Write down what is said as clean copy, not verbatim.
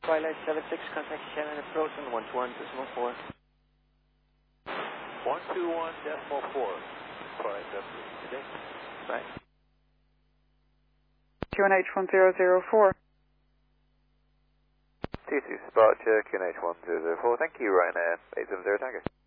Twilight 76, contact Shannon approach on 121.4. 121.4. Twilight 76, today. Right. QNH 1004. T2 Departure, QNH 1004. Thank you, Ryanair 870 Tango.